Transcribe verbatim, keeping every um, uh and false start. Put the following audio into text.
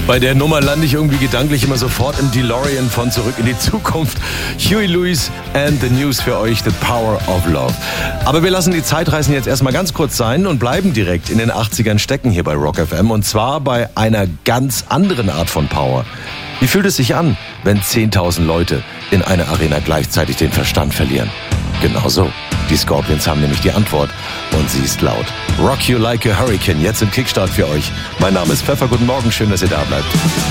Bei der Nummer lande ich irgendwie gedanklich immer sofort im DeLorean von Zurück in die Zukunft. Huey Lewis and the News für euch, The Power of Love. Aber wir lassen die Zeitreisen jetzt erstmal ganz kurz sein und bleiben direkt in den achtzigern stecken hier bei Rock F M. Und zwar bei einer ganz anderen Art von Power. Wie fühlt es sich an, wenn zehntausend Leute in einer Arena gleichzeitig den Verstand verlieren? Genau so. Die Scorpions haben nämlich die Antwort und sie ist laut. Rock You Like a Hurricane, jetzt im Kickstart für euch. Mein Name ist Pfeffer, guten Morgen, schön, dass ihr da bleibt.